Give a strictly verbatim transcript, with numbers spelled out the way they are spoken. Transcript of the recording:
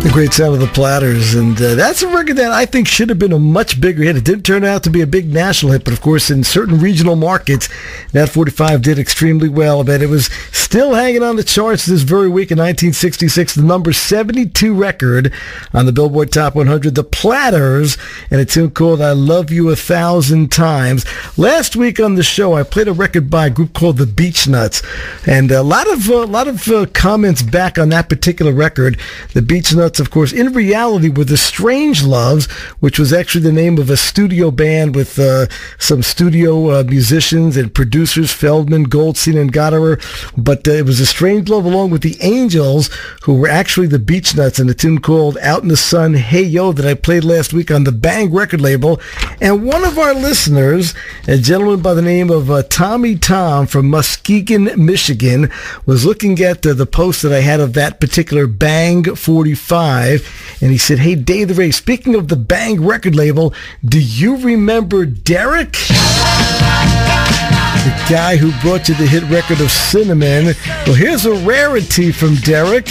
The great sound of the Platters, and uh, that's a record that I think should have been a much bigger hit. It didn't turn out to be a big national hit, but of course in certain regional markets, that forty-five did extremely well. But it was still hanging on the charts this very week in nineteen sixty-six, the number seventy-two record on the Billboard Top one hundred, The Platters, and a tune called I Love You a Thousand Times. Last week on the show, I played a record by a group called the Beechnuts, and a lot of, uh, lot of uh, comments back on that particular record. The Beechnuts, of course, in reality were the Strangeloves, which was actually the name of a studio band with uh, some studio uh, musicians and producers, Feldman, Goldstein, and Gotterer. But uh, it was a Strangelove along with the Angels, who were actually the Beechnuts, and a tune called Out in the Sun, Hey Yo, that I played last week on the Bang record label. And one of our listeners, a gentleman by the name of uh, Tommy Tom from Muskegon, Michigan, was looking at uh, the post that I had of that particular Bang forty-five, and he said, hey, Dave the Ray, speaking of the Bang record label, do you remember Derek? The guy who brought you the hit record of Cinnamon. Well, here's a rarity from Derek.